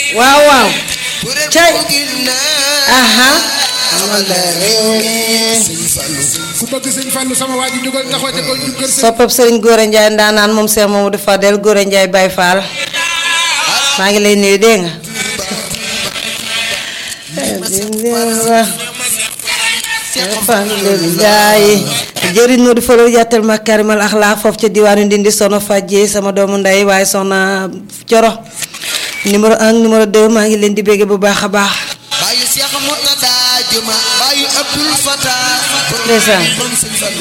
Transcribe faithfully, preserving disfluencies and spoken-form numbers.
waaw waaw cay aha ku bëgg sëñ Fallou sama waa ji jógal taxaw te ko kër sëñ soppab Serigne Gora Ndiaye ndaanaan moom Cheikh Mamadou Fadel Gora Ndiaye Baye Fall maa ngi lay nuyu dégg nga jëriñ Modou Fallou yàttal makarimal akhlaq foofu ca diwaanu Ndindi sono fajje sama doomu ndey waaye soxna Coro numéro un numéro deux maa ngi leen di bégge bu baax a baax Bayu Cheikh Murtada Juma Bayu Abdul Fatah ndeysaan